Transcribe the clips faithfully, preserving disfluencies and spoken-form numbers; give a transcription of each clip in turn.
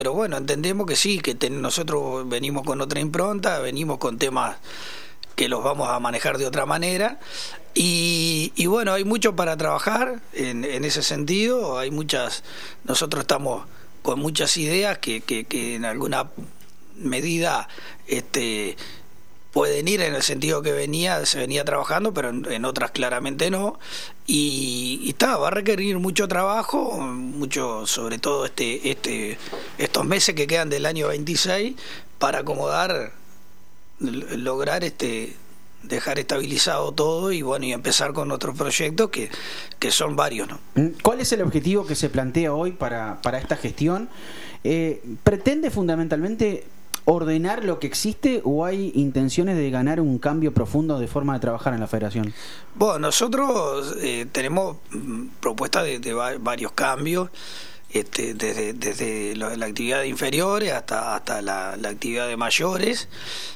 pero bueno, entendemos que sí, que ten, nosotros venimos con otra impronta, venimos con temas que los vamos a manejar de otra manera, y, y bueno, hay mucho para trabajar en, en ese sentido, hay muchas, nosotros estamos con muchas ideas que, que, que en alguna medida este pueden ir en el sentido que venía se venía trabajando, pero en, en otras claramente no, y, y está, va a requerir mucho trabajo, mucho, sobre todo este este estos meses que quedan del año veintiséis para acomodar, lograr este dejar estabilizado todo y bueno, y empezar con otros proyectos que, que son varios, ¿no? ¿Cuál es el objetivo que se plantea hoy para, para esta gestión? Eh, ¿pretende fundamentalmente ordenar lo que existe o hay intenciones de ganar un cambio profundo de forma de trabajar en la federación? Bueno, nosotros eh, tenemos propuestas de, de varios cambios, este, desde, desde la, la actividad de inferiores hasta, hasta la, la actividad de mayores.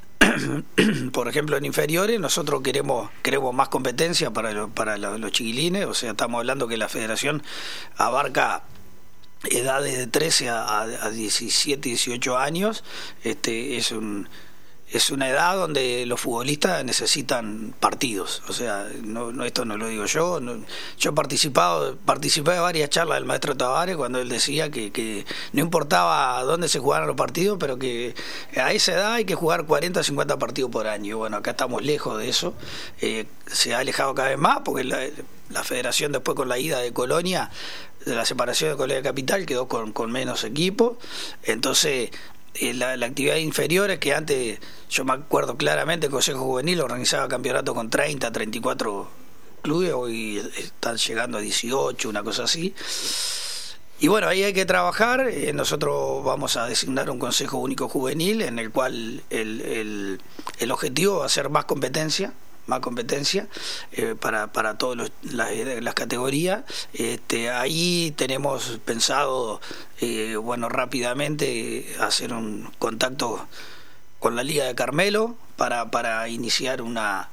Por ejemplo, en inferiores nosotros queremos queremos más competencia para, lo, para los, los chiquilines, o sea, estamos hablando que la federación abarca edades de trece a, a diecisiete, dieciocho años. Este es un es una edad donde los futbolistas necesitan partidos, o sea, no, no esto no lo digo yo, no, yo he participado participé de varias charlas del maestro Tavares cuando él decía que, que no importaba dónde se jugaran los partidos, pero que a esa edad hay que jugar cuarenta, cincuenta partidos por año. Bueno, acá estamos lejos de eso, eh, se ha alejado cada vez más porque la, la federación después con la ida de Colonia, de la separación de Colonia Capital, quedó con, con menos equipos, entonces eh, la, la actividad inferior es que antes, yo me acuerdo claramente, el Consejo Juvenil organizaba campeonato con treinta, treinta y cuatro clubes, hoy están llegando a dieciocho, una cosa así. Y bueno, ahí hay que trabajar, eh, nosotros vamos a designar un Consejo Único Juvenil en el cual el, el, el objetivo va a ser más competencia, más competencia eh, para, para todas las, las categorías. Este, ahí tenemos pensado, eh, bueno, rápidamente hacer un contacto con la Liga de Carmelo para, para iniciar una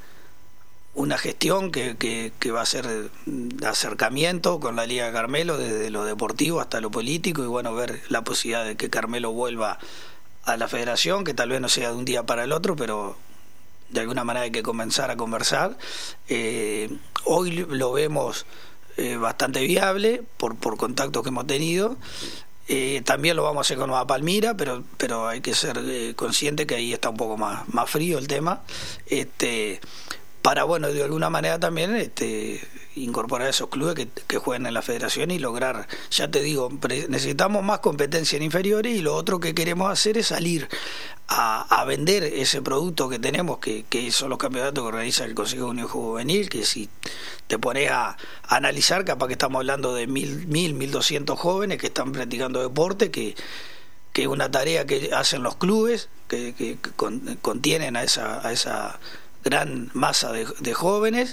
una gestión que, que, que va a ser de acercamiento con la Liga de Carmelo desde lo deportivo hasta lo político, y bueno, ver la posibilidad de que Carmelo vuelva a la federación, que tal vez no sea de un día para el otro, pero de alguna manera hay que comenzar a conversar. Eh, hoy lo vemos eh, bastante viable por, por contactos que hemos tenido. Eh, también lo vamos a hacer con Nueva Palmira, pero pero hay que ser eh, consciente que ahí está un poco más, más frío el tema. Este para, bueno, de alguna manera también este, incorporar esos clubes que, que jueguen en la federación y lograr, ya te digo, necesitamos más competencia en inferiores, y lo otro que queremos hacer es salir a, a vender ese producto que tenemos, que, que son los campeonatos que organiza el Consejo Único Juvenil, que si te pones a, a analizar, capaz que estamos hablando de mil, mil, mil doscientos jóvenes que están practicando deporte, que que es una tarea que hacen los clubes, que, que, que con, contienen a esa, a esa gran masa de, de jóvenes.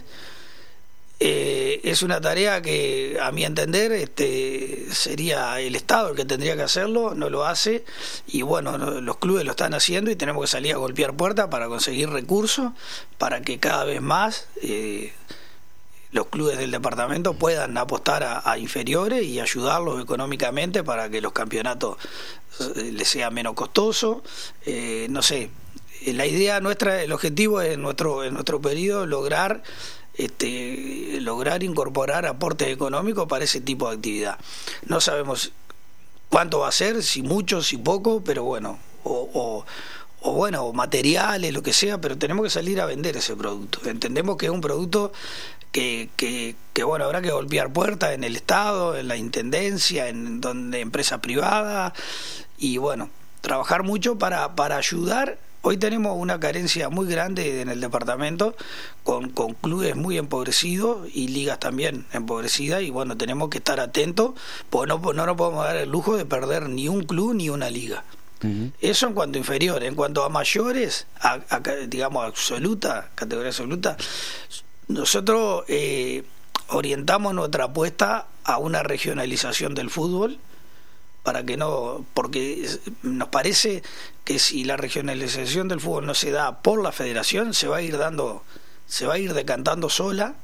Eh, es una tarea que, a mi entender, este, sería el Estado el que tendría que hacerlo, no lo hace, y bueno, no, los clubes lo están haciendo y tenemos que salir a golpear puertas para conseguir recursos, para que cada vez más eh, los clubes del departamento puedan apostar a, a inferiores y ayudarlos económicamente para que los campeonatos eh, les sea menos costoso. Eh, no sé, la idea nuestra, el objetivo es en nuestro, en nuestro periodo lograr este, lograr incorporar aportes económicos para ese tipo de actividad. No sabemos cuánto va a ser, si mucho, si poco, pero bueno, o, o, o bueno, o materiales, lo que sea, pero tenemos que salir a vender ese producto. Entendemos que es un producto que, que, que bueno, habrá que golpear puertas en el Estado, en la Intendencia, en donde empresas privadas, y bueno, trabajar mucho para, para ayudar. Hoy tenemos una carencia muy grande en el departamento, con, con clubes muy empobrecidos y ligas también empobrecidas, y bueno, tenemos que estar atentos, porque no, no nos podemos dar el lujo de perder ni un club ni una liga. Uh-huh. Eso en cuanto a inferior. En cuanto a mayores, a, a, digamos absoluta, categoría absoluta, nosotros eh, orientamos nuestra apuesta a una regionalización del fútbol, para que no, porque nos parece que si la regionalización del fútbol no se da por la federación, se va a ir dando, se va a ir decantando sola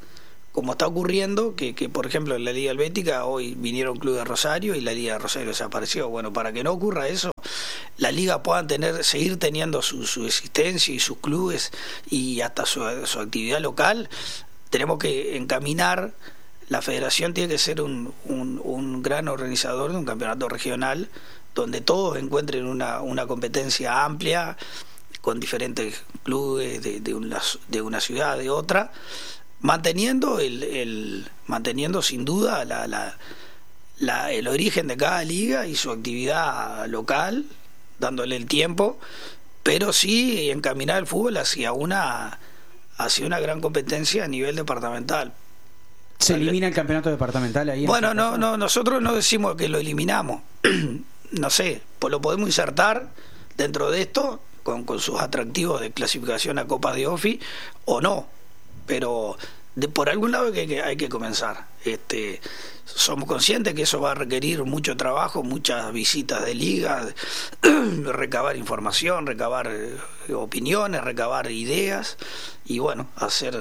como está ocurriendo, que, que por ejemplo en la Liga Helvética hoy vinieron Club de Rosario y la Liga de Rosario desapareció. Bueno, para que no ocurra eso, la Liga pueda tener, seguir teniendo su, su existencia y sus clubes y hasta su, su actividad local, tenemos que encaminar. La federación tiene que ser un, un, un gran organizador de un campeonato regional donde todos encuentren una, una competencia amplia con diferentes clubes de, de, una, de una ciudad, de otra, manteniendo el, el manteniendo sin duda la, la, la, el origen de cada liga y su actividad local, dándole el tiempo, pero sí encaminar el fútbol hacia una hacia una gran competencia a nivel departamental. ¿Se elimina el campeonato departamental ahí? Bueno, no, no, nosotros no decimos que lo eliminamos. No sé, pues lo podemos insertar dentro de esto con, con sus atractivos de clasificación a Copa de Ofi o no, pero de, por algún lado hay que, que hay que comenzar. Este, somos conscientes que eso va a requerir mucho trabajo, muchas visitas de ligas, recabar información, recabar eh, opiniones, recabar ideas y bueno, hacer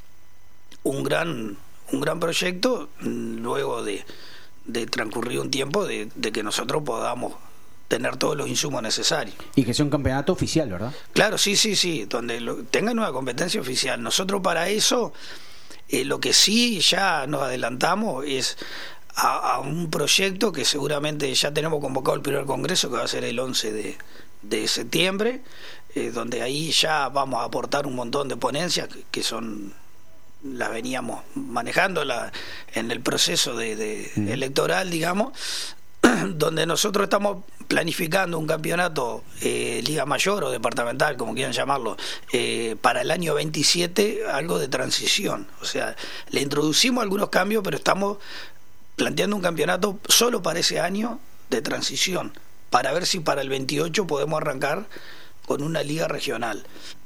un gran un gran proyecto luego de, de transcurrir un tiempo de, de que nosotros podamos tener todos los insumos necesarios. Y que sea un campeonato oficial, ¿verdad? Claro, sí, sí, sí, donde lo, tengan una competencia oficial. Nosotros para eso, eh, lo que sí ya nos adelantamos es a, a un proyecto que seguramente ya tenemos convocado el primer congreso, que va a ser el once de, de septiembre, eh, donde ahí ya vamos a aportar un montón de ponencias que, que son... las veníamos manejando la, en el proceso de, de mm. electoral, digamos, donde nosotros estamos planificando un campeonato eh, Liga Mayor o departamental, como quieran llamarlo, eh, para el año veintisiete, algo de transición. O sea, le introducimos algunos cambios, pero estamos planteando un campeonato solo para ese año de transición, para ver si para el veintiocho podemos arrancar con una liga regional,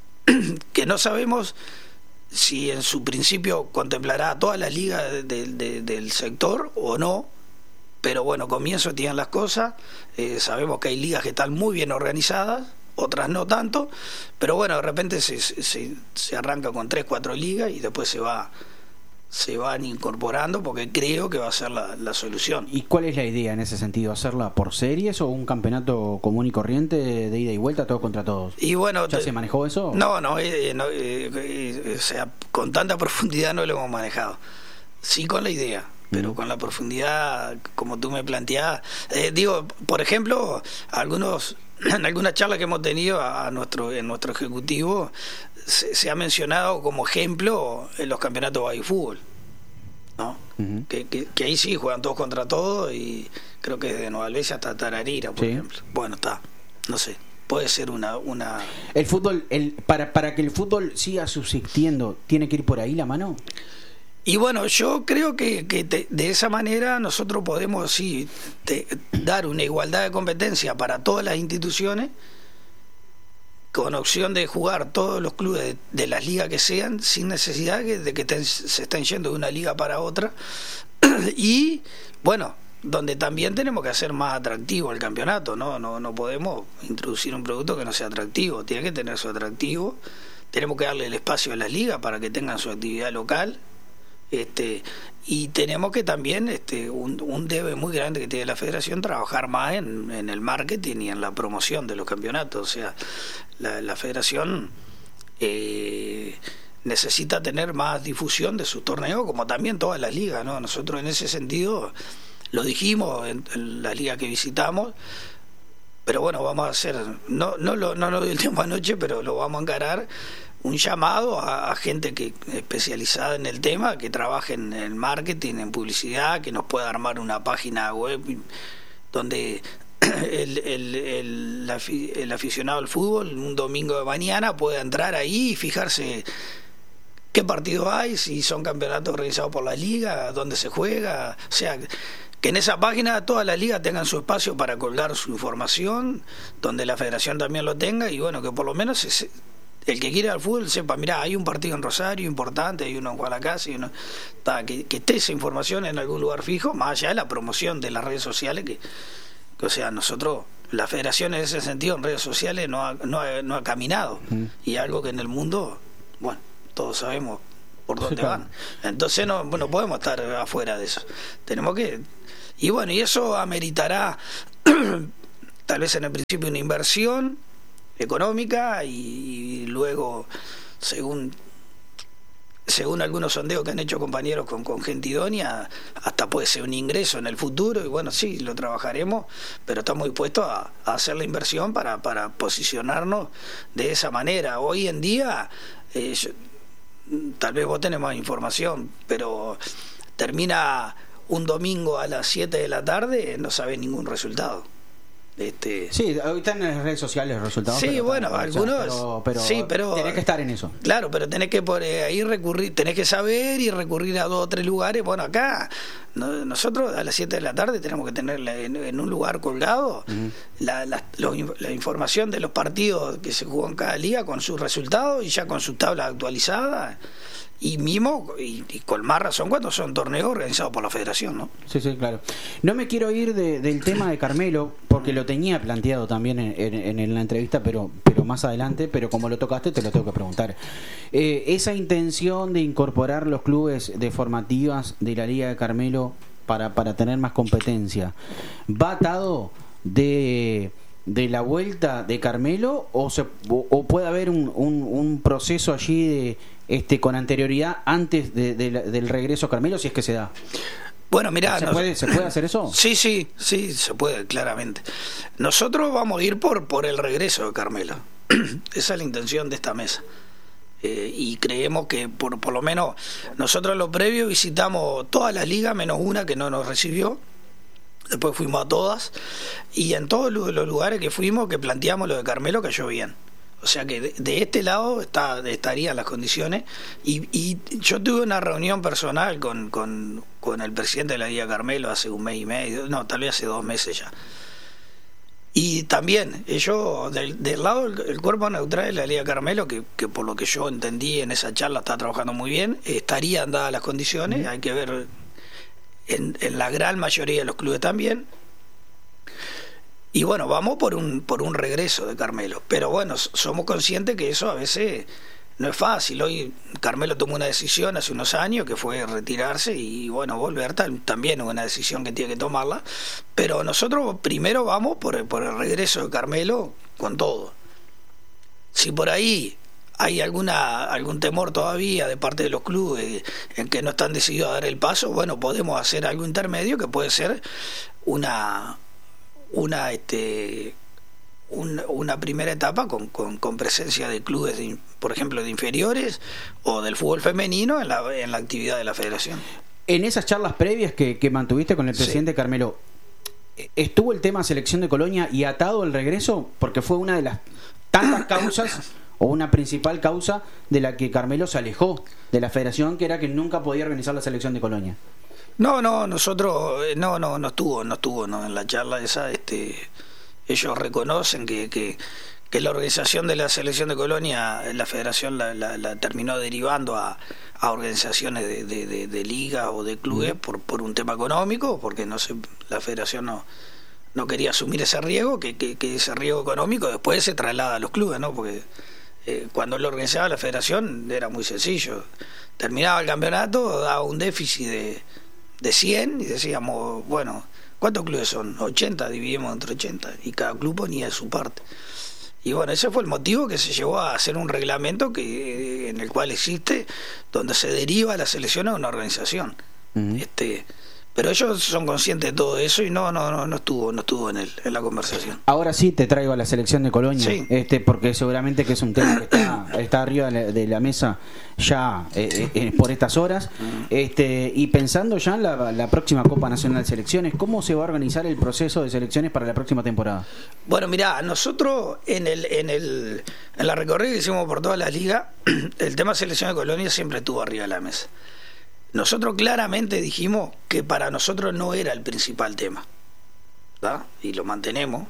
que no sabemos si en su principio contemplará a todas las ligas de, de, de, del sector o no, pero bueno, comienzo tienen las cosas. Eh, sabemos que hay ligas que están muy bien organizadas, otras no tanto, pero bueno, de repente se, se, se arranca con tres, cuatro ligas y después se va se van incorporando, porque creo que va a ser la, la solución. ¿Y cuál es la idea en ese sentido? ¿Hacerla por series o un campeonato común y corriente de ida y vuelta, todos contra todos? Y bueno, ¿ya te, se manejó eso? No, no, eh, no eh, eh, o sea, con tanta profundidad no lo hemos manejado. Sí con la idea, pero mm. con la profundidad, como tú me planteabas. Eh, digo, por ejemplo, algunos en algunas charlas que hemos tenido a nuestro en nuestro ejecutivo, se, se ha mencionado como ejemplo en los campeonatos de fútbol, ¿no? Uh-huh. que, que, que ahí sí juegan todos contra todos, y creo que desde Nueva Albesia hasta Tararira, por sí. ejemplo. Bueno, está, no sé, puede ser una... una... El fútbol, el para, para que el fútbol siga subsistiendo, ¿tiene que ir por ahí la mano? Y bueno, yo creo que, que te, de esa manera nosotros podemos sí te, dar una igualdad de competencia para todas las instituciones, con opción de jugar todos los clubes de, de las ligas que sean, sin necesidad de, de que te, se estén yendo de una liga para otra. Y bueno, donde también tenemos que hacer más atractivo el campeonato, ¿no? No, no podemos introducir un producto que no sea atractivo, tiene que tener su atractivo. Tenemos que darle el espacio a las ligas para que tengan su actividad local. Este, y tenemos que también, este, un, un debe muy grande que tiene la federación, trabajar más en, en el marketing y en la promoción de los campeonatos. O sea, la, la federación eh, necesita tener más difusión de sus torneos, como también todas las ligas, ¿no? Nosotros en ese sentido lo dijimos en, en la liga que visitamos, pero bueno, vamos a hacer, no no lo, no lo doy el tiempo anoche, pero lo vamos a encarar, un llamado a, a gente que especializada en el tema, que trabaje en el marketing, en publicidad, que nos pueda armar una página web donde el, el, el, el aficionado al fútbol un domingo de mañana pueda entrar ahí y fijarse qué partidos hay, si son campeonatos organizados por la liga, dónde se juega. O sea, que en esa página todas las ligas tengan su espacio para colgar su información, donde la federación también lo tenga, y bueno, que por lo menos se, el que quiera al fútbol sepa, mirá, hay un partido en Rosario importante, hay uno en Guadalacán, y uno, ta, que, que esté esa información en algún lugar fijo, más allá de la promoción de las redes sociales, que, que o sea, nosotros, la federación en ese sentido en redes sociales no ha, no ha, no ha caminado, mm. y algo que en el mundo, bueno, todos sabemos por dónde sí, claro. van. Entonces no, no podemos estar afuera de eso. Tenemos que... Y bueno, y eso ameritará tal vez en el principio una inversión económica y, y luego, según según algunos sondeos que han hecho compañeros con, con gente idónea, hasta puede ser un ingreso en el futuro. Y bueno, sí, lo trabajaremos, pero estamos dispuestos a, a hacer la inversión para, para posicionarnos de esa manera. Hoy en día, eh, yo, tal vez vos tenés más información, pero termina un domingo a las siete de la tarde, no sabés ningún resultado. Este... Sí, hoy están en las redes sociales los resultados. Sí, pero, bueno, pero, algunos. pero, pero, sí, pero tenés que estar en eso. Claro, pero tenés que por ahí recurrir, tenés que saber y recurrir a dos o tres lugares. Bueno, acá no, nosotros a las siete de la tarde tenemos que tener en, en un lugar colgado uh-huh. la, la, lo, la información de los partidos que se juegan cada liga con sus resultados y ya con sus tablas actualizadas. Y mismo, y, y con más razón cuando son torneos organizados por la federación, ¿no? Sí, sí, claro. No me quiero ir de, del tema de Carmelo, porque lo tenía planteado también en, en, en la entrevista, pero, pero más adelante, pero como lo tocaste te lo tengo que preguntar. Eh, esa intención de incorporar los clubes de formativas de la Liga de Carmelo para, para tener más competencia, ¿va atado de... de la vuelta de Carmelo o, se, o, o puede haber un, un, un proceso allí de, este con anterioridad antes de, de, del regreso a Carmelo, si es que se da? Bueno, mirá, ¿Se, nos... puede, ¿se puede hacer eso? Sí, sí, sí, se puede, claramente. Nosotros vamos a ir por, por el regreso de Carmelo. Esa es la intención de esta mesa. Eh, y creemos que por, por lo menos nosotros en lo previo visitamos todas las ligas menos una que no nos recibió. Después fuimos a todas y en todos los lugares que fuimos, que planteamos lo de Carmelo, cayó bien. O sea que de, de este lado está, estarían las condiciones y, y yo tuve una reunión personal con, con, con el presidente de la Liga Carmelo hace un mes y medio, no, tal vez hace dos meses ya. Y también ellos, del, del lado del el cuerpo neutral de la Liga Carmelo, que, que por lo que yo entendí en esa charla está trabajando muy bien, estarían dadas las condiciones, hay que ver... En, en la gran mayoría de los clubes también. Y bueno, vamos por un por un regreso de Carmelo. Pero bueno, somos conscientes que eso a veces no es fácil. Hoy Carmelo tomó una decisión hace unos años que fue retirarse y bueno, volver tal, también es una decisión que tiene que tomarla. Pero nosotros primero vamos por, por el regreso de Carmelo con todo. Si por ahí hay alguna algún temor todavía de parte de los clubes en que no están decididos a dar el paso, bueno, podemos hacer algo intermedio que puede ser una una este un, una primera etapa con, con, con presencia de clubes de, por ejemplo de inferiores o del fútbol femenino en la, en la actividad de la federación. En esas charlas previas que, que mantuviste con el presidente sí. Carmelo, ¿estuvo el tema selección de Colonia y atado al regreso? Porque fue una de las tantas causas o una principal causa de la que Carmelo se alejó de la federación, que era que nunca podía organizar la selección de Colonia. No, no, nosotros, no, no, no estuvo, no estuvo, no, en la charla esa, este, ellos reconocen que, que, que la organización de la selección de Colonia, la federación la, la, la terminó derivando a, a organizaciones de, de, de, de ligas o de clubes mm. por, por un tema económico, porque no sé, la federación no, no quería asumir ese riesgo, que, que, que ese riesgo económico después se traslada a los clubes, ¿no? Porque Eh, cuando lo organizaba la federación era muy sencillo, terminaba el campeonato, daba un déficit de, de cien y decíamos, bueno, ¿cuántos clubes son? ochenta, dividimos entre ochenta y cada club ponía de su parte. Y bueno, ese fue el motivo que se llevó a hacer un reglamento que en el cual existe, donde se deriva la selección a una organización. Uh-huh. este Pero ellos son conscientes de todo eso y no no no, no estuvo no estuvo en el, en la conversación. Ahora sí te traigo a la selección de Colonia, sí. este porque seguramente que es un tema que está, está arriba de la, de la mesa ya eh, eh, por estas horas. este Y pensando ya en la, la próxima Copa Nacional de Selecciones, ¿cómo se va a organizar el proceso de selecciones para la próxima temporada? Bueno, mirá, nosotros en el en el en la recorrida que hicimos por toda la liga, el tema selección de Colonia siempre estuvo arriba de la mesa. Nosotros claramente dijimos que para nosotros no era el principal tema, ¿verdad? Y lo mantenemos.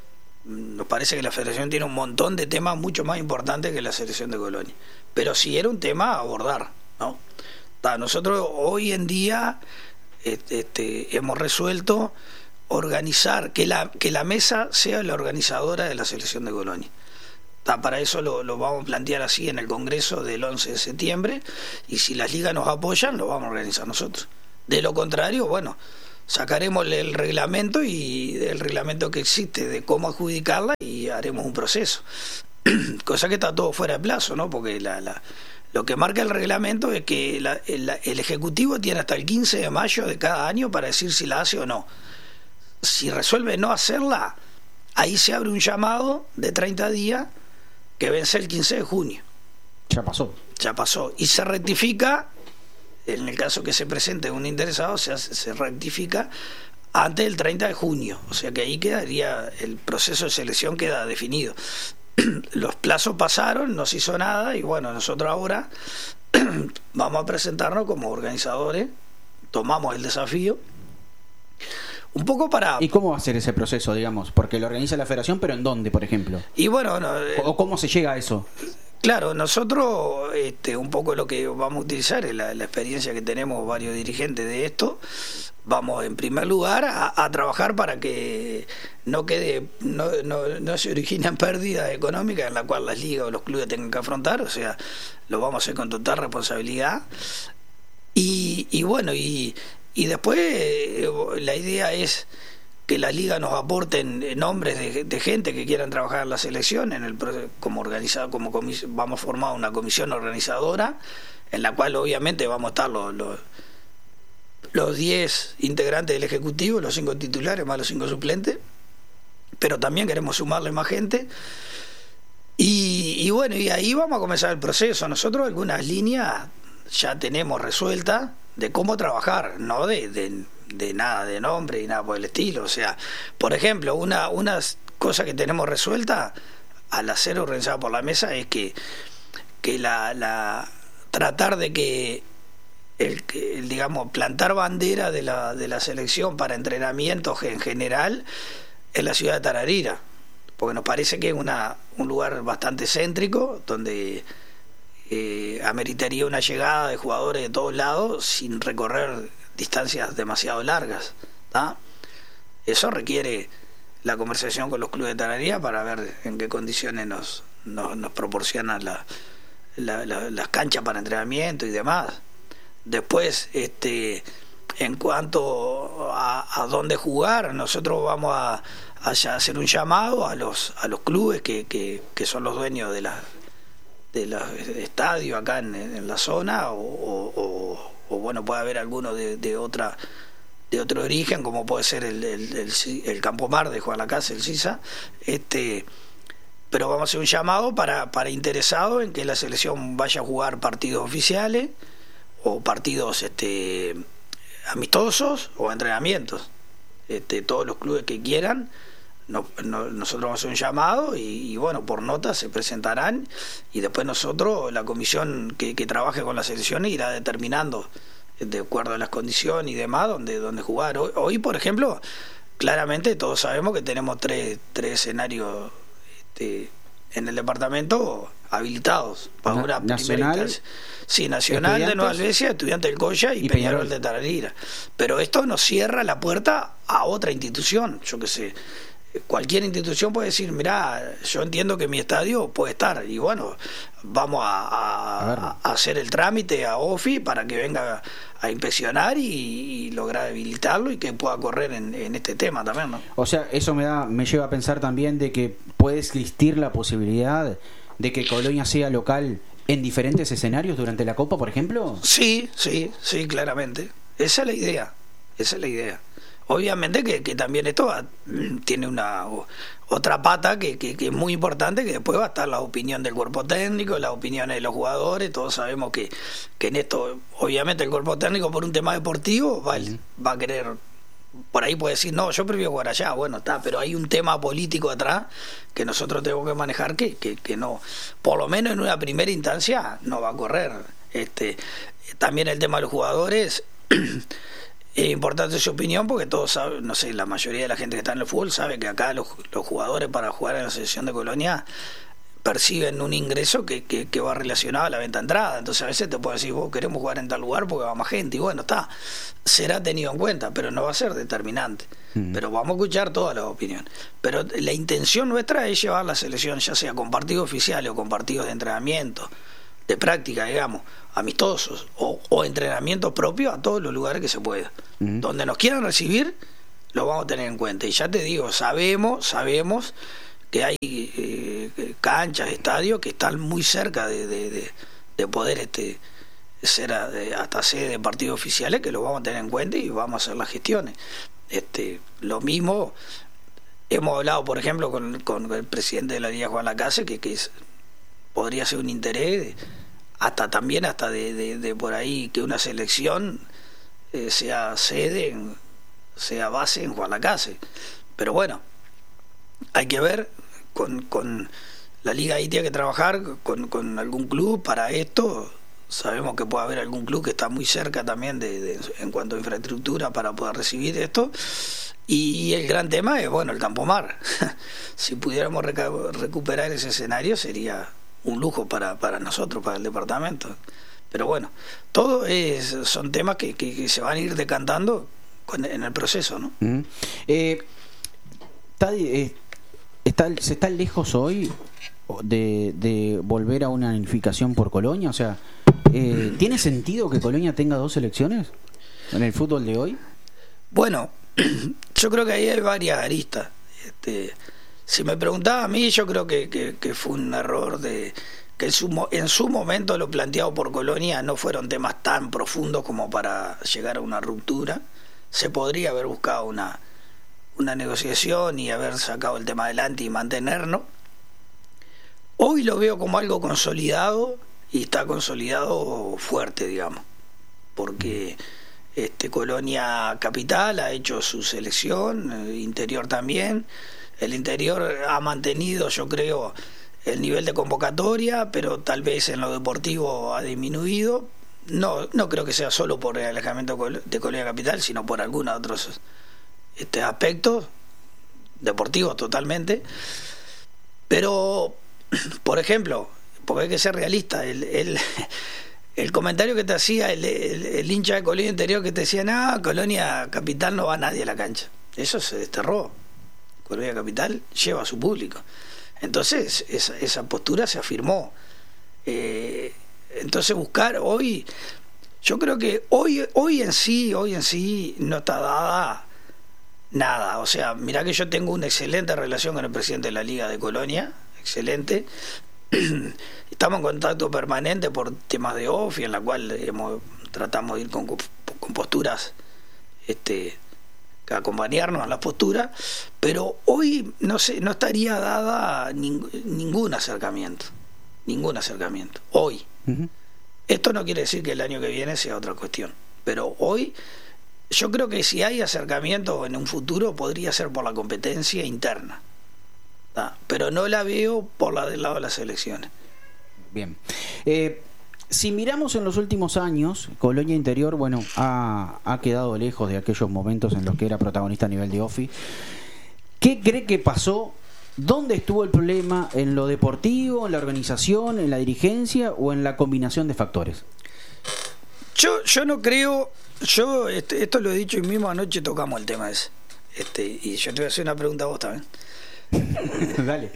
Nos parece que la federación tiene un montón de temas mucho más importantes que la selección de Colonia, pero sí era un tema a abordar, ¿no? ¿Tá? Nosotros hoy en día este, este, hemos resuelto organizar, que la, que la mesa sea la organizadora de la selección de Colonia. Está, para eso lo, lo vamos a plantear así en el Congreso del once de septiembre, y si las ligas nos apoyan, lo vamos a organizar nosotros. De lo contrario, bueno, sacaremos el reglamento y el reglamento que existe de cómo adjudicarla y haremos un proceso. Cosa que está todo fuera de plazo, ¿no? Porque la, la, lo que marca el reglamento es que la, el, el Ejecutivo tiene hasta el quince de mayo de cada año para decir si la hace o no. Si resuelve no hacerla, ahí se abre un llamado de treinta días que vence el quince de junio. Ya pasó. Ya pasó. Y se rectifica, en el caso que se presente un interesado, se, hace, se rectifica antes del treinta de junio. O sea que ahí quedaría, el proceso de selección queda definido. Los plazos pasaron, no se hizo nada, y bueno, nosotros ahora vamos a presentarnos como organizadores, tomamos el desafío. Un poco para... ¿Y cómo va a ser ese proceso, digamos? Porque lo organiza la federación, pero ¿en dónde, por ejemplo? Y bueno... No, eh, ¿O cómo se llega a eso? Claro, nosotros este, un poco lo que vamos a utilizar es la, la experiencia que tenemos varios dirigentes de esto. Vamos en primer lugar a, a trabajar para que no quede, no, no, no se originen pérdidas económicas en la cual las ligas o los clubes tengan que afrontar. O sea, lo vamos a hacer con total responsabilidad. Y, y bueno, y... Y después eh, la idea es que las ligas nos aporten nombres de, de gente que quieran trabajar en la selección, en el como organizado, como comis, vamos a formar una comisión organizadora en la cual obviamente vamos a estar los los los diez integrantes del Ejecutivo, los cinco titulares más los cinco suplentes, pero también queremos sumarle más gente. Y, y bueno, y ahí vamos a comenzar el proceso. Nosotros algunas líneas ya tenemos resueltas de cómo trabajar, no de, de, de nada de nombre y nada por el estilo. O sea, por ejemplo, una, una cosa que tenemos resuelta al hacer organizada por la mesa es que, que la, la tratar de que el, el digamos plantar bandera de la, de la selección para entrenamientos en general en la ciudad de Tararira, porque nos parece que es una, un lugar bastante céntrico donde Eh, ameritaría una llegada de jugadores de todos lados sin recorrer distancias demasiado largas, ¿tá? Eso requiere la conversación con los clubes de Tararira para ver en qué condiciones nos, nos, nos proporcionan la, la, la, las canchas para entrenamiento y demás. Después, este, en cuanto a, a dónde jugar, nosotros vamos a, a hacer un llamado a los, a los clubes que, que, que son los dueños de la de los estadios acá en, en la zona, o, o, o bueno, puede haber alguno de, de otra de otro origen, como puede ser el, el, el, el Campo Mar de Juan Lacase, el Sisa, este, pero vamos a hacer un llamado para, para interesados en que la selección vaya a jugar partidos oficiales o partidos este, amistosos o entrenamientos. Este, todos los clubes que quieran, No, no, nosotros vamos a hacer un llamado y, y bueno, por nota se presentarán, y después nosotros, la comisión que, que trabaje con las selecciones, irá determinando de acuerdo a las condiciones y demás dónde, dónde jugar. Hoy, hoy, por ejemplo, claramente todos sabemos que tenemos tres, tres escenarios este, en el departamento habilitados para una nacional, sí, Nacional de Nueva Albesia, Estudiantes del Coya y, y Peñarol de Tararira. Pero esto nos cierra la puerta a otra institución, yo qué sé. Cualquier institución puede decir, mirá, yo entiendo que mi estadio puede estar, y bueno, vamos a, a, a hacer el trámite a O F I para que venga a inspeccionar y, y lograr habilitarlo y que pueda correr en, en este tema también, ¿no? O sea, eso me da me lleva a pensar también de que puede existir la posibilidad de que Colonia sea local en diferentes escenarios durante la Copa, por ejemplo. Sí, sí, sí, claramente. Esa es la idea, esa es la idea. Obviamente que, que también esto va, tiene una otra pata que, que, que es muy importante, que después va a estar la opinión del cuerpo técnico, las opiniones de los jugadores. Todos sabemos que, que en esto, obviamente el cuerpo técnico por un tema deportivo va, uh-huh. va a querer, por ahí puede decir, no, yo prefiero jugar allá, bueno, está, pero hay un tema político atrás que nosotros tenemos que manejar, que, que, que no, por lo menos en una primera instancia no va a correr. Este, también el tema de los jugadores. Es importante su opinión porque todos saben, no sé, la mayoría de la gente que está en el fútbol sabe que acá los, los jugadores para jugar en la selección de Colonia perciben un ingreso que, que, que va relacionado a la venta de entrada. Entonces a veces te puedo decir, vos queremos jugar en tal lugar porque va más gente, y bueno, está, será tenido en cuenta, pero no va a ser determinante. Mm. Pero vamos a escuchar todas las opiniones. Pero la intención nuestra es llevar la selección, ya sea con partidos oficiales o con partidos de entrenamiento, de práctica, digamos, amistosos, o, o entrenamientos propios a todos los lugares que se pueda. Mm. Donde nos quieran recibir, lo vamos a tener en cuenta. Y ya te digo, sabemos, sabemos que hay eh, canchas, estadios que están muy cerca de, de, de, de poder este ser a, de, hasta sede de partidos oficiales, que lo vamos a tener en cuenta y vamos a hacer las gestiones. Este, lo mismo hemos hablado, por ejemplo, con, con el presidente de la Liga, Juan Lacase, que, que es, podría ser un interés hasta también hasta de, de, de por ahí que una selección eh, sea sede, en, sea base en Juan Lacase. Pero bueno, hay que ver, con, con la liga ahí tiene que trabajar con, con algún club para esto. Sabemos que puede haber algún club que está muy cerca también de, de en cuanto a infraestructura para poder recibir esto. Y, y el gran tema es, bueno, el Campo Mar. Si pudiéramos reca- recuperar ese escenario sería un lujo para, para nosotros, para el departamento. Pero bueno, todo es, son temas que, que, que se van a ir decantando con, en el proceso, ¿no? Uh-huh. eh, está, eh, está, ¿Se está lejos hoy de, de volver a una unificación por Colonia? O sea, eh, ¿tiene sentido que Colonia tenga dos selecciones en el fútbol de hoy? Bueno, yo creo que ahí hay varias aristas. Este, si me preguntaba a mí, yo creo que, que, que fue un error de que en su, en su momento lo planteado por Colonia no fueron temas tan profundos como para llegar a una ruptura. Se podría haber buscado una, una negociación y haber sacado el tema adelante y mantenernos. Hoy lo veo como algo consolidado, y está consolidado fuerte, digamos, porque este Colonia Capital ha hecho su selección, el Interior también. El Interior ha mantenido, yo creo, el nivel de convocatoria, pero tal vez en lo deportivo ha disminuido. No, no creo que sea solo por el alejamiento de Colonia Capital, sino por algunos otros este, aspectos deportivos totalmente. Pero, por ejemplo, porque hay que ser realista, el, el, el comentario que te hacía el, el, el hincha de Colonia Interior, que te decía, no, Colonia Capital no va nadie a la cancha, eso se desterró. Colonia Capital lleva a su público. Entonces esa, esa postura se afirmó. Eh, entonces buscar hoy, yo creo que hoy, hoy en sí, hoy en sí no está dada nada. O sea, mirá que yo tengo una excelente relación con el presidente de la Liga de Colonia, excelente. Estamos en contacto permanente por temas de O F I, en la cual hemos, tratamos de ir con, con posturas, este, que acompañarnos a las posturas, pero hoy no sé, no estaría dada ning, ningún acercamiento, ningún acercamiento. Hoy. Uh-huh. Esto no quiere decir que el año que viene sea otra cuestión, pero hoy yo creo que si hay acercamiento en un futuro podría ser por la competencia interna. Ah, pero no la veo por la del lado de las elecciones. Bien. Eh, si miramos en los últimos años, Colonia Interior, bueno, ha, ha quedado lejos de aquellos momentos en los que era protagonista a nivel de O F I. ¿Qué cree que pasó? ¿Dónde estuvo el problema? ¿En lo deportivo, en la organización, en la dirigencia o en la combinación de factores? Yo, yo no creo, yo este, esto lo he dicho y mismo anoche tocamos el tema ese. Este, y yo te voy a hacer una pregunta a vos también. Dale.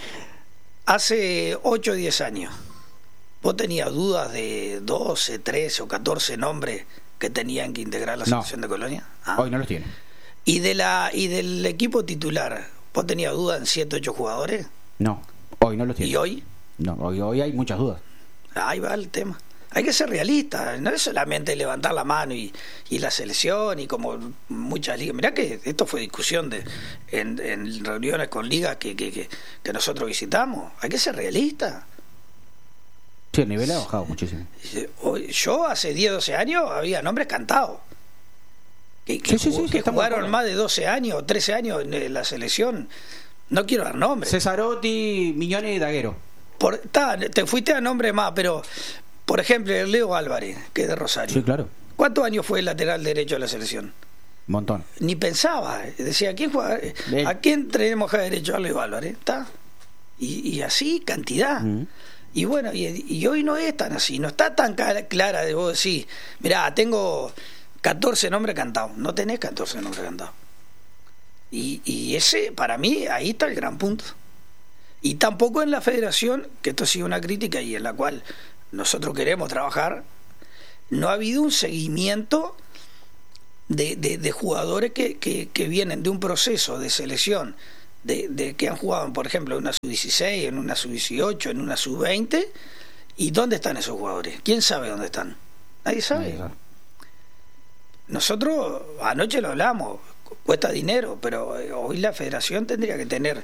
Hace ocho o diez años, ¿vos tenías dudas de doce, trece o catorce nombres que tenían que integrar la selección no. de Colonia? Ah. Hoy no los tiene. ¿Y, de la, ¿Y del equipo titular, vos tenías dudas en siete, ocho jugadores? No, hoy no los tiene. ¿Y hoy? No, hoy, hoy hay muchas dudas. Ahí va el tema. Hay que ser realista, no es solamente levantar la mano y, y la selección y como muchas ligas. Mirá que esto fue discusión de en, en reuniones con ligas que, que, que, que nosotros visitamos. Hay que ser realista. Sí, el nivel ha bajado muchísimo. Yo hace diez, doce años había nombres cantados. Que, que, sí, sí, sí, que jugaron más de doce años, trece años en la selección. No quiero dar nombres. Cesarotti, Miñone y Daguero. Por, ta, te fuiste a nombre más, pero... Por ejemplo, el Leo Álvarez, que es de Rosario. Sí, claro. ¿Cuántos años fue el lateral derecho de la selección? Montón. Ni pensaba. Decía, ¿a quién, juega? ¿A quién tenemos que derecho a Leo Álvarez? ¿Está? y, y así cantidad. Uh-huh. Y bueno, y, y hoy no es tan así, no está tan clara de vos decir, mirá, tengo catorce nombres cantados. No tenés catorce nombres cantados. Y, y ese, para mí, ahí está el gran punto. Y tampoco en la federación, que esto ha sido una crítica y en la cual nosotros queremos trabajar, no ha habido un seguimiento de, de, de jugadores que, que, que vienen de un proceso de selección, de, de que han jugado, por ejemplo, en una sub dieciséis, en una sub dieciocho, en una sub veinte. ¿Y dónde están esos jugadores? ¿Quién sabe dónde están? Nadie sabe. Nadie. Nosotros anoche lo hablamos, cuesta dinero, pero hoy la federación tendría que tener,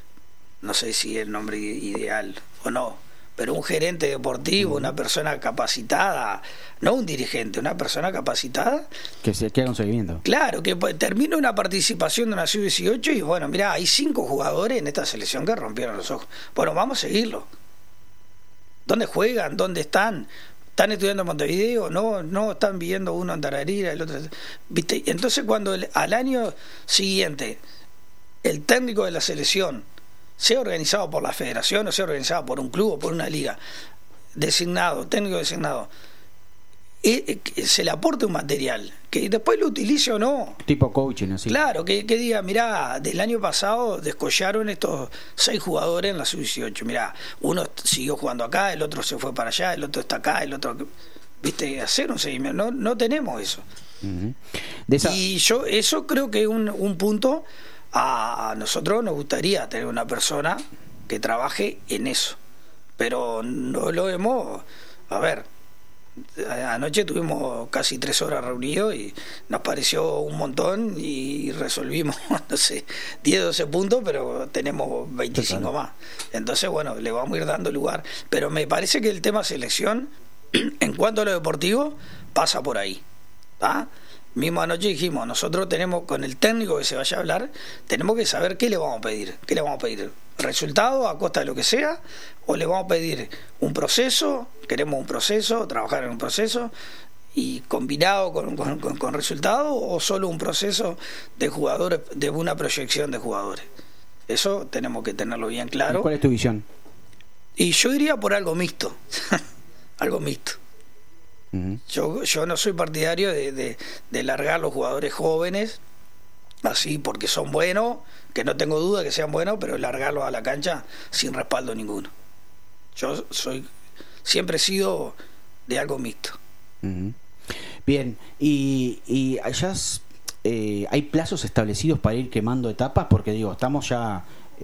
no sé si el nombre ideal o no, pero un gerente deportivo, una persona capacitada, no un dirigente, una persona capacitada que se que haga un seguimiento. Claro, que termine una participación de una sub dieciocho y bueno, mira, hay cinco jugadores en esta selección que rompieron los ojos. Bueno, vamos a seguirlo. ¿Dónde juegan? ¿Dónde están? ¿Están estudiando en Montevideo? No, no están viviendo uno en Tararira, el otro, ¿viste? Entonces cuando el, al año siguiente el técnico de la selección sea organizado por la federación o sea organizado por un club o por una liga, designado, técnico designado, eh, eh, se le aporte un material que después lo utilice o no, tipo coaching así. Claro, que, que diga, mirá, del año pasado descollaron estos seis jugadores en la sub dieciocho, mirá, uno siguió jugando acá, el otro se fue para allá, el otro está acá, el otro, viste, hacer un seguimiento, no, no tenemos eso. Uh-huh. De esa... Y yo eso creo que es un, un punto. A nosotros nos gustaría tener una persona que trabaje en eso, pero no lo hemos. A ver, anoche tuvimos casi tres horas reunidos y nos pareció un montón y resolvimos, no sé, diez, doce puntos, pero tenemos veinticinco más. Entonces, bueno, le vamos a ir dando lugar. Pero me parece que el tema selección, en cuanto a lo deportivo, pasa por ahí. ¿Ah? Mismo anoche dijimos, nosotros tenemos, con el técnico que se vaya a hablar, tenemos que saber qué le vamos a pedir. ¿Qué le vamos a pedir? ¿Resultado a costa de lo que sea? ¿O le vamos a pedir un proceso? ¿Queremos un proceso? ¿Trabajar en un proceso? ¿Y combinado con, con, con, con resultado? ¿O solo un proceso de jugadores, de una proyección de jugadores? Eso tenemos que tenerlo bien claro. ¿Cuál es tu visión? Y yo iría por algo mixto. Algo mixto. Uh-huh. Yo, yo no soy partidario de, de, de largar los jugadores jóvenes así porque son buenos, que no tengo duda que sean buenos, pero largarlos a la cancha sin respaldo ninguno. Yo soy siempre he sido de algo mixto. Uh-huh. Bien, y, y allá eh, hay plazos establecidos para ir quemando etapas, porque digo, estamos ya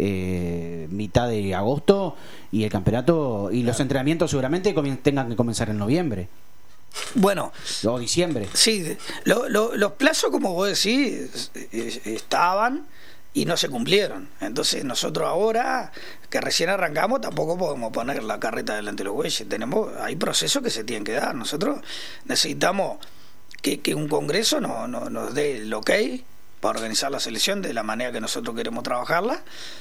eh, mitad de agosto y el campeonato y claro. Los entrenamientos seguramente comien- tengan que comenzar en noviembre. Bueno, o diciembre. Sí, lo, lo, los plazos, como vos decís, estaban y no se cumplieron. Entonces nosotros ahora, que recién arrancamos, tampoco podemos poner la carreta delante de los bueyes. Tenemos, hay procesos que se tienen que dar. Nosotros necesitamos que, que un congreso no, no, nos dé el ok para organizar la selección de la manera que nosotros queremos trabajarla.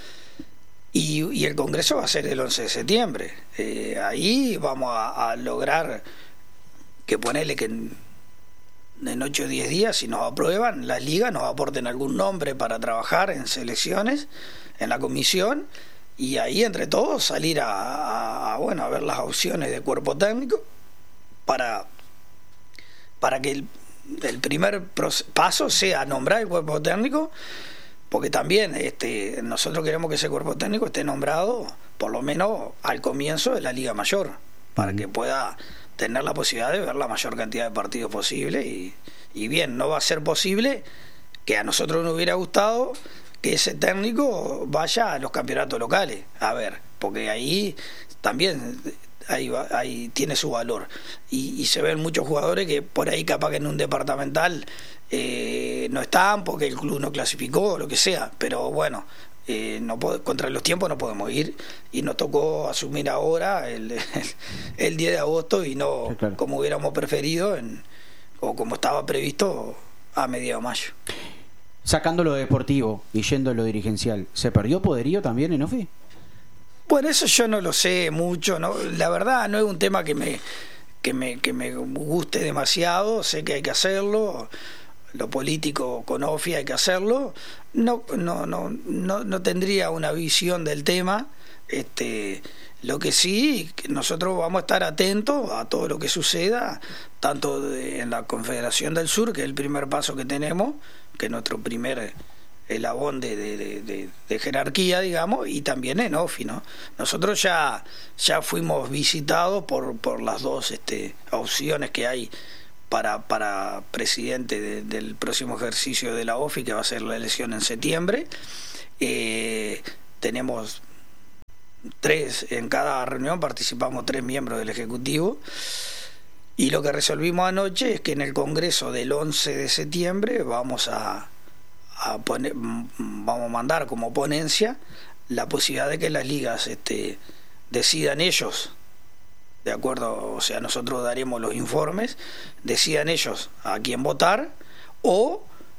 Y, y el congreso va a ser el once de septiembre. Eh, ahí vamos a, a lograr que ponerle que en, en ocho o diez días, si nos aprueban, las ligas nos aporten algún nombre para trabajar en selecciones, en la comisión, y ahí entre todos salir a, a, a bueno a ver las opciones de cuerpo técnico para, para que el, el primer paso sea nombrar el cuerpo técnico, porque también este, nosotros queremos que ese cuerpo técnico esté nombrado por lo menos al comienzo de la Liga Mayor, para uh-huh. que pueda tener la posibilidad de ver la mayor cantidad de partidos posible y, y bien, no va a ser posible que a nosotros nos hubiera gustado que ese técnico vaya a los campeonatos locales, a ver, porque ahí también ahí, ahí tiene su valor y, y se ven muchos jugadores que por ahí capaz que en un departamental eh, no están porque el club no clasificó o lo que sea, pero bueno, Eh, no pod- contra los tiempos no podemos ir y nos tocó asumir ahora el, el, el diez de agosto y no sí, claro. como hubiéramos preferido en, o como estaba previsto a mediados de mayo. Sacando lo deportivo y yendo a lo dirigencial, ¿se perdió poderío también en Ofi? Bueno, eso yo no lo sé mucho, ¿no? La verdad no es un tema que me, que me, que me guste demasiado, sé que hay que hacerlo. lo político con Ofi hay que hacerlo, no, no, no, no, no tendría una visión del tema. Este, lo que sí, nosotros vamos a estar atentos a todo lo que suceda, tanto de, en la Confederación del Sur, que es el primer paso que tenemos, que es nuestro primer eslabón de, de, de, de, de jerarquía, digamos, y también en Ofi, ¿no? Nosotros ya, ya fuimos visitados por, por las dos este, opciones que hay para, para presidente de, del próximo ejercicio de la Ofi, que va a ser la elección en septiembre. Eh, tenemos tres, en cada reunión participamos tres miembros del Ejecutivo, y lo que resolvimos anoche es que en el Congreso del once de septiembre vamos a, a poner, vamos a mandar como ponencia la posibilidad de que las ligas este, decidan ellos, de acuerdo, o sea, nosotros daremos los informes, decidan ellos a quién votar, o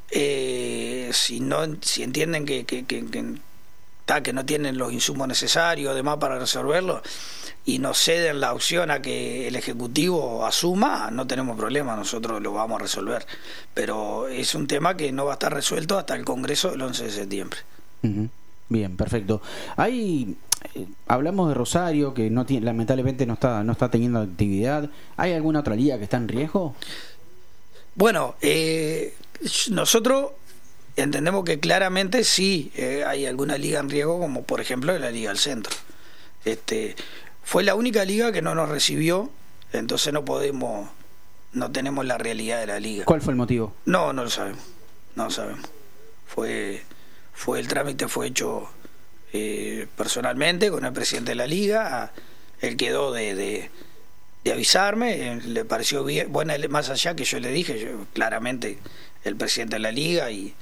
eh, si no, si entienden que, que, que, que, que no tienen los insumos necesarios además para resolverlo y nos ceden la opción a que el Ejecutivo asuma, no tenemos problema, nosotros lo vamos a resolver, pero es un tema que no va a estar resuelto hasta el Congreso del once de septiembre. Uh-huh. Bien, perfecto. Hay eh, hablamos de Rosario, que no tiene, lamentablemente no está no está teniendo actividad. ¿Hay alguna otra liga que está en riesgo? Bueno, eh, nosotros entendemos que claramente sí eh, hay alguna liga en riesgo, como por ejemplo la Liga del Centro. Este, fue la única liga que no nos recibió, entonces no podemos, no tenemos la realidad de la liga. ¿Cuál fue el motivo? No, no lo sabemos, no lo sabemos. Fue, fue el trámite fue hecho eh, personalmente con el presidente de la liga. Él quedó de, de, de avisarme, eh, le pareció bien, bueno, más allá que yo le dije, yo, claramente el presidente de la liga y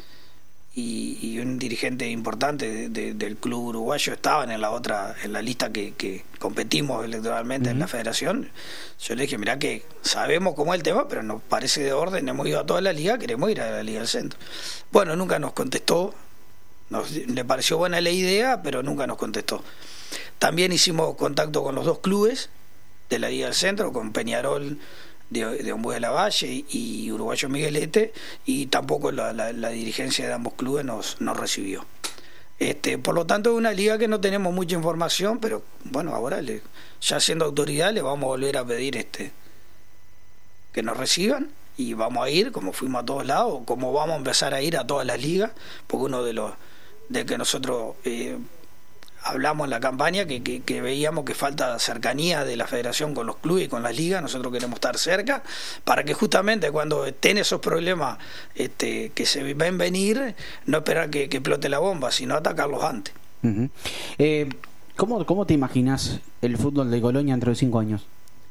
Y, y un dirigente importante de, de, del club uruguayo estaban en la otra, en la lista que, que competimos electoralmente uh-huh. en la federación. Yo le dije, mirá que sabemos cómo es el tema, pero nos parece de orden, hemos ido a toda la liga, queremos ir a la Liga del Centro. Bueno, nunca nos contestó, nos, le pareció buena la idea, pero nunca nos contestó. También hicimos contacto con los dos clubes de la Liga del Centro, con Peñarol de, de Ombués de la Valle y Uruguayo Miguelete, y tampoco la, la, la dirigencia de ambos clubes nos, nos recibió. Este, por lo tanto es una liga que no tenemos mucha información, pero bueno, ahora le, ya siendo autoridad le vamos a volver a pedir este que nos reciban, y vamos a ir como fuimos a todos lados, como vamos a empezar a ir a todas las ligas, porque uno de los de que nosotros eh, hablamos en la campaña que, que, que veíamos que falta cercanía de la federación con los clubes y con las ligas. Nosotros queremos estar cerca para que justamente cuando estén esos problemas este, que se ven venir, no esperar que, que explote la bomba, sino atacarlos antes. Uh-huh. eh, ¿cómo, ¿Cómo te imaginas el fútbol de Colonia dentro de cinco años?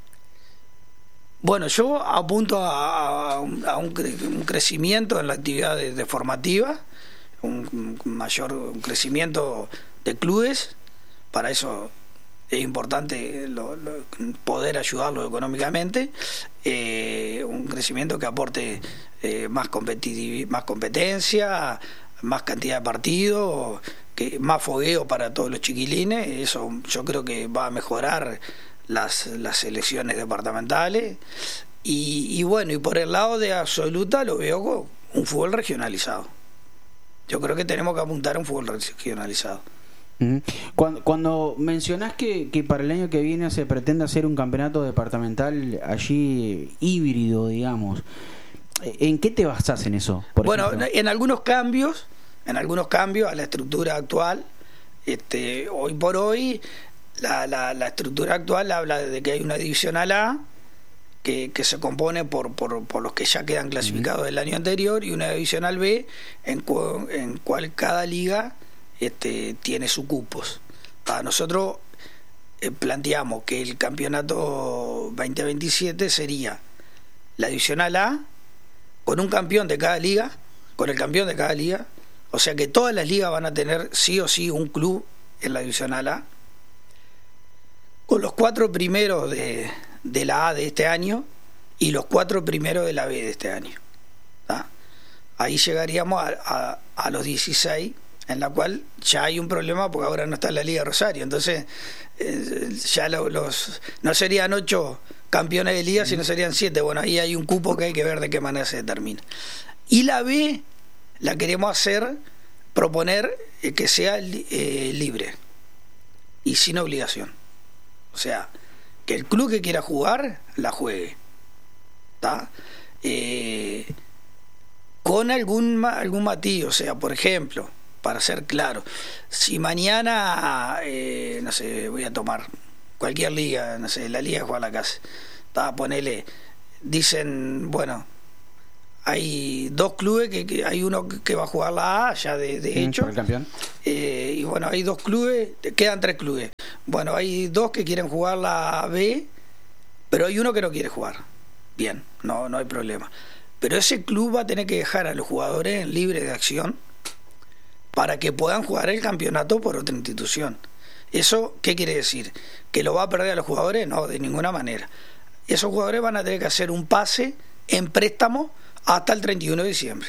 Bueno, yo apunto a, a, un, a un, cre, un crecimiento en la actividad de, de formativa, un, un mayor un crecimiento de clubes. Para eso es importante lo, lo, poder ayudarlos económicamente, eh, un crecimiento que aporte eh, más competitividad, más competencia, más cantidad de partidos, que más fogueo para todos los chiquilines. Eso yo creo que va a mejorar las, las selecciones departamentales, y, y bueno, y por el lado de Absoluta lo veo como un fútbol regionalizado. Yo creo que tenemos que apuntar a un fútbol regionalizado. Cuando, cuando mencionás que, que para el año que viene se pretende hacer un campeonato departamental allí híbrido, digamos, ¿en qué te basás en eso? Por bueno, ejemplo? en algunos cambios, en algunos cambios a la estructura actual. Este, hoy por hoy la, la, la estructura actual habla de que hay una divisional A que, que se compone por, por, por los que ya quedan clasificados uh-huh. del año anterior, y una divisional B en, cu, en cual cada liga Este, tiene sus cupos. Para nosotros eh, planteamos que el campeonato veinte veintisiete sería la divisional A con un campeón de cada liga, con el campeón de cada liga, o sea que todas las ligas van a tener sí o sí un club en la divisional A, con los cuatro primeros de, de la A de este año y los cuatro primeros de la B de este año. ¿tá? Ahí llegaríamos a, a, a los dieciséis, en la cual ya hay un problema porque ahora no está en la Liga Rosario, entonces eh, ya lo, los no serían ocho campeones de liga, sino serían siete. Bueno, ahí hay un cupo que hay que ver de qué manera se determina. Y la B la queremos hacer, proponer eh, que sea eh, libre y sin obligación. O sea, que el club que quiera jugar, la juegue. ¿Está? Eh, con algún, algún matiz, o sea, por ejemplo, para ser claro, si mañana, eh, no sé, voy a tomar cualquier liga, no sé, la liga de Juan Lacase, ¿está? Ponele, dicen, bueno, hay dos clubes, que, que hay uno que va a jugar la A ya de, de hecho, el campeón. Eh, y bueno, hay dos clubes, quedan tres clubes, bueno, hay dos que quieren jugar la B, pero hay uno que no quiere jugar. Bien, no, no hay problema, pero ese club va a tener que dejar a los jugadores libres de acción para que puedan jugar el campeonato por otra institución. ¿Eso qué quiere decir? ¿Que lo va a perder a los jugadores? No, de ninguna manera. Esos jugadores van a tener que hacer un pase en préstamo hasta el treinta y uno de diciembre.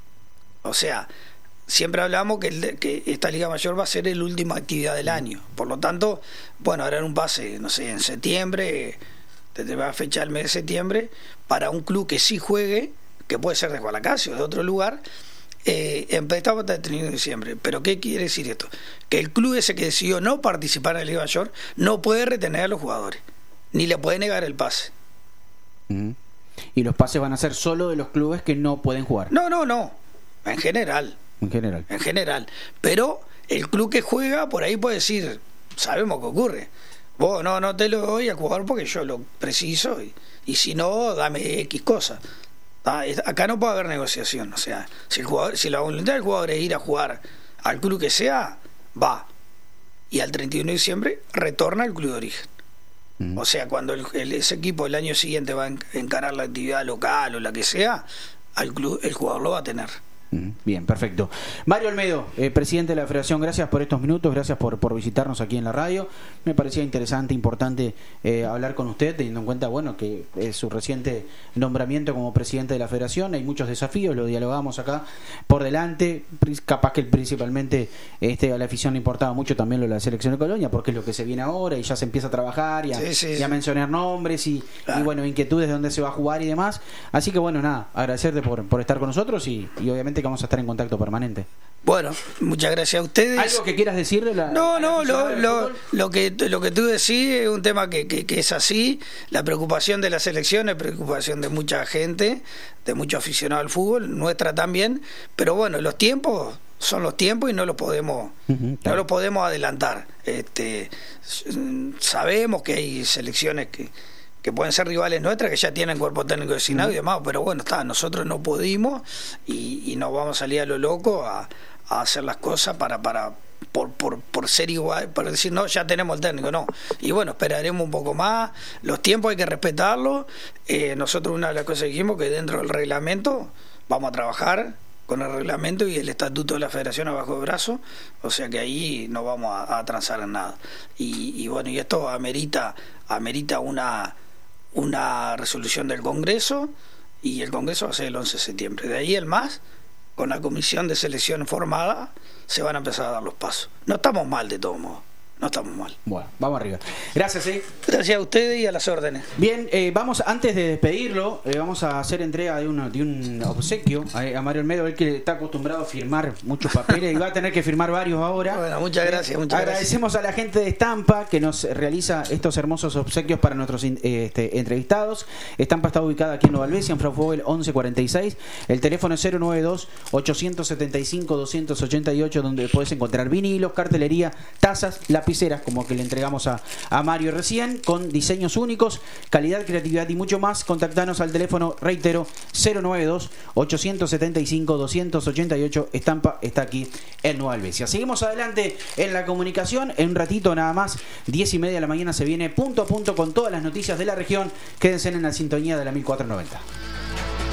O sea, siempre hablamos que, el, que esta Liga Mayor va a ser la última actividad del año. Por lo tanto, bueno, harán un pase, no sé, en septiembre, desde la fecha del mes de septiembre, para un club que sí juegue, que puede ser de Juan Lacase o de otro lugar, eh, en préstamo hasta el treinta y uno de diciembre. ¿Pero qué quiere decir esto? Que el club ese que decidió no participar en la Liga Mayor no puede retener a los jugadores, ni le puede negar el pase. Uh-huh. Y los pases van a ser solo de los clubes que no pueden jugar. No, no, no. En general. En general. En general. Pero el club que juega, por ahí puede decir, sabemos qué ocurre. Vos no, no te lo doy a jugar porque yo lo preciso y, y si no, dame X cosa. Ah, acá no puede haber negociación. O sea, si, el jugador, si la voluntad del jugador es ir a jugar al club que sea, va. Y al treinta y uno de diciembre retorna al club de origen. Uh-huh. O sea, cuando el, el, ese equipo el año siguiente va a encarar la actividad local o la que sea, al club, el jugador lo va a tener. Bien, perfecto. Mario Olmedo, eh, presidente de la Federación, gracias por estos minutos, gracias por, por visitarnos aquí en la radio. Me parecía interesante, importante eh, hablar con usted, teniendo en cuenta, bueno, que es su reciente nombramiento como presidente de la Federación. Hay muchos desafíos, lo dialogamos acá por delante. Capaz que principalmente este, a la afición le importaba mucho también lo de la selección de Colonia, porque es lo que se viene ahora y ya se empieza a trabajar y a, sí, sí, y a mencionar nombres y, claro. y bueno, inquietudes de dónde se va a jugar y demás. Así que bueno, nada, agradecerte por, por estar con nosotros y, y obviamente que vamos a estar en contacto permanente. Bueno, muchas gracias a ustedes. ¿Algo que quieras decirle? La, no, a la no, lo, lo, lo, que, lo que tú decís es un tema que, que, que es así. La preocupación de la selección es preocupación de mucha gente, de muchos aficionados al fútbol, nuestra también, pero bueno, los tiempos son los tiempos y no los podemos uh-huh, claro. no los podemos adelantar. Este, sabemos que hay selecciones que que pueden ser rivales nuestras, que ya tienen cuerpo técnico designado uh-huh. y demás, pero bueno, está, nosotros no pudimos y, y no vamos a salir a lo loco a, a hacer las cosas para para por, por, por ser igual, para decir, no, ya tenemos el técnico, no. Y bueno, esperaremos un poco más, los tiempos hay que respetarlos. Eh, nosotros una de las cosas que dijimos que dentro del reglamento vamos a trabajar con el reglamento y el estatuto de la Federación abajo el brazo, o sea que ahí no vamos a, a transar en nada. Y, y bueno, y esto amerita, amerita una una resolución del Congreso y el Congreso va a ser el once de septiembre. De ahí el más, con la comisión de selección formada, se van a empezar a dar los pasos. No estamos mal de todos modos. No estamos mal. Bueno, vamos arriba. Gracias, ¿eh? Gracias a ustedes y a las órdenes. Bien, eh, vamos, antes de despedirlo, eh, vamos a hacer entrega de, uno, de un obsequio a, a Mario Olmedo, él que está acostumbrado a firmar muchos papeles y va a tener que firmar varios ahora. Bueno, muchas gracias. Muchas Agradecemos gracias. a la gente de Estampa que nos realiza estos hermosos obsequios para nuestros eh, este, entrevistados. Estampa está ubicada aquí en Nueva Albesia, en Frau Vogel once cuarenta y seis. El teléfono es cero nueve dos, ocho siete cinco, dos ocho ocho, donde puedes encontrar vinilos, cartelería, tazas, lapiceras, como que le entregamos a, a Mario recién, con diseños únicos, calidad, creatividad y mucho más. Contactanos al teléfono, reitero, cero nueve dos, ocho siete cinco, dos ocho ocho. Estampa está aquí en Nueva Albesia. Seguimos adelante en la comunicación. En un ratito nada más, diez y media de la mañana, se viene punto a punto con todas las noticias de la región. Quédense en la sintonía de la mil cuatrocientos noventa.